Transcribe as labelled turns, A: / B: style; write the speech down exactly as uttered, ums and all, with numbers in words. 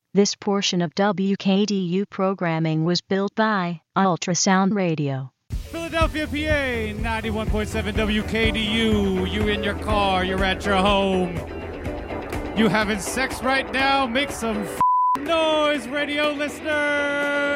A: This portion of W K D U programming was built by Ultrasound Radio.
B: Philadelphia, P A, ninety-one point seven W K D U. You in your car, you're at your home. You having sex right now? Make some f- noise, radio listeners!